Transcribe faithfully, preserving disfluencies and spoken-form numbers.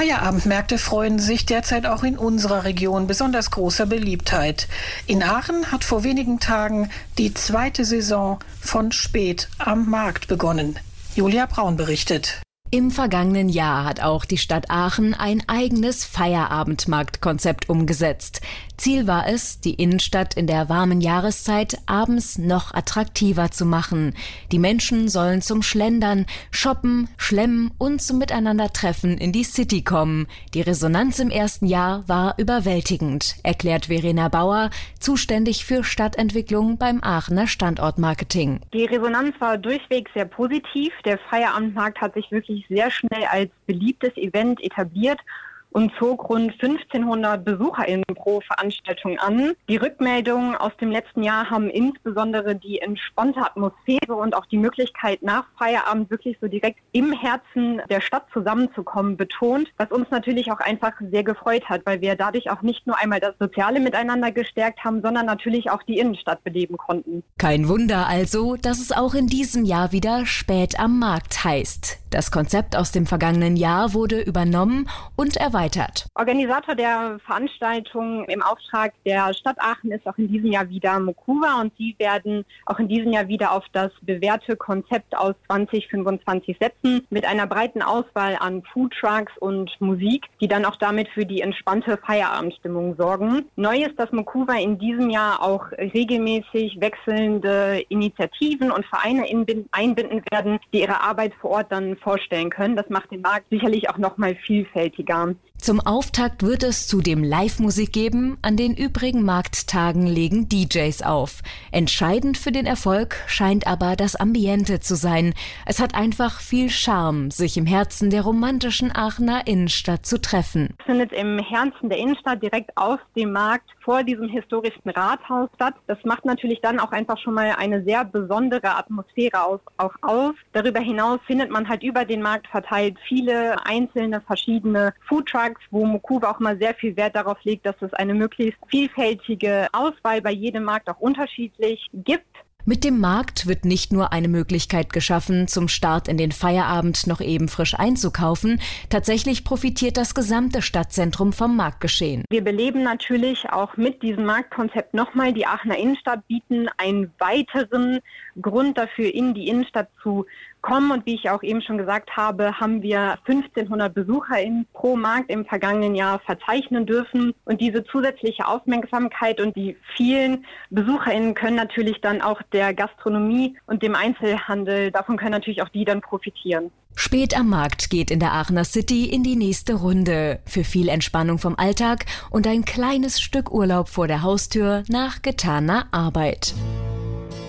Feierabendmärkte freuen sich derzeit auch in unserer Region besonders großer Beliebtheit. In Aachen hat vor wenigen Tagen die zweite Saison von Spät am Markt begonnen. Julia Braun berichtet. Im vergangenen Jahr hat auch die Stadt Aachen ein eigenes Feierabendmarktkonzept umgesetzt. Ziel war es, die Innenstadt in der warmen Jahreszeit abends noch attraktiver zu machen. Die Menschen sollen zum Schlendern, Shoppen, Schlemmen und zum Miteinandertreffen in die City kommen. Die Resonanz im ersten Jahr war überwältigend, erklärt Verena Bauer, zuständig für Stadtentwicklung beim Aachener Standortmarketing. Die Resonanz war durchweg sehr positiv. Der Feierabendmarkt hat sich wirklich sehr schnell als beliebtes Event etabliert und zog rund fünfzehnhundert BesucherInnen pro Veranstaltung an. Die Rückmeldungen aus dem letzten Jahr haben insbesondere die entspannte Atmosphäre und auch die Möglichkeit, nach Feierabend wirklich so direkt im Herzen der Stadt zusammenzukommen, betont, was uns natürlich auch einfach sehr gefreut hat, weil wir dadurch auch nicht nur einmal das soziale Miteinander gestärkt haben, sondern natürlich auch die Innenstadt beleben konnten. Kein Wunder also, dass es auch in diesem Jahr wieder Spät am Markt heißt. Das Konzept aus dem vergangenen Jahr wurde übernommen und erweitert. Organisator der Veranstaltung im Auftrag der Stadt Aachen ist auch in diesem Jahr wieder Mokuva und sie werden auch in diesem Jahr wieder auf das bewährte Konzept aus zwanzig fünfundzwanzig setzen, mit einer breiten Auswahl an Foodtrucks und Musik, die dann auch damit für die entspannte Feierabendstimmung sorgen. Neu ist, dass Mokuva in diesem Jahr auch regelmäßig wechselnde Initiativen und Vereine einbinden werden, die ihre Arbeit vor Ort dann vorstellen können. Das macht den Markt sicherlich auch noch mal vielfältiger. Zum Auftakt wird es zudem Live-Musik geben, an den übrigen Markttagen legen D Js auf. Entscheidend für den Erfolg scheint aber das Ambiente zu sein. Es hat einfach viel Charme, sich im Herzen der romantischen Aachener Innenstadt zu treffen. Es findet im Herzen der Innenstadt direkt auf dem Markt vor diesem historischen Rathaus statt. Das macht natürlich dann auch einfach schon mal eine sehr besondere Atmosphäre aus, auch aus. Darüber hinaus findet man halt über den Markt verteilt viele einzelne verschiedene Foodtrucks, wo Mokuva auch mal sehr viel Wert darauf legt, dass es eine möglichst vielfältige Auswahl bei jedem Markt auch unterschiedlich gibt. Mit dem Markt wird nicht nur eine Möglichkeit geschaffen, zum Start in den Feierabend noch eben frisch einzukaufen. Tatsächlich profitiert das gesamte Stadtzentrum vom Marktgeschehen. Wir beleben natürlich auch mit diesem Marktkonzept nochmal die Aachener Innenstadt, bieten einen weiteren Grund dafür, in die Innenstadt zu kommen. Und wie ich auch eben schon gesagt habe, haben wir fünfzehnhundert BesucherInnen pro Markt im vergangenen Jahr verzeichnen dürfen. Und diese zusätzliche Aufmerksamkeit und die vielen BesucherInnen können natürlich dann auch der Gastronomie und dem Einzelhandel, davon können natürlich auch die dann profitieren. Spät am Markt geht in der Aachener City in die nächste Runde. Für viel Entspannung vom Alltag und ein kleines Stück Urlaub vor der Haustür nach getaner Arbeit.